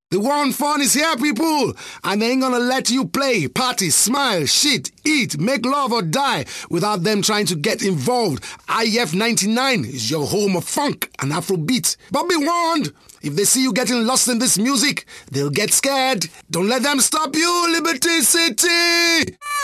The one fun is here, people, and they ain't gonna let you play, party, smile, shit, eat, make love or die without them trying to get involved. IF99 is your home of funk and Afrobeat. But be warned, if they see you getting lost in this music, they'll get scared. Don't let them stop you, Liberty City!